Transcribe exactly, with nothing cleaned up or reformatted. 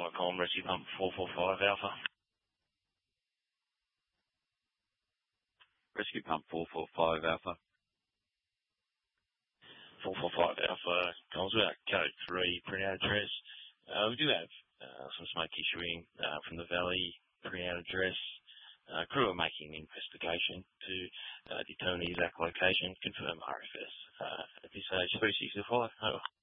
Flight Column, Rescue Pump four four five Alpha. Rescue Pump four four five Alpha. four four five Alpha, Collinsville, code three, printout address. Uh, we do have uh, some smoke issuing uh, from the valley, printout address. Uh, crew are making an investigation to uh, determine the exact location, confirm R F S. Uh, at this stage, three six five.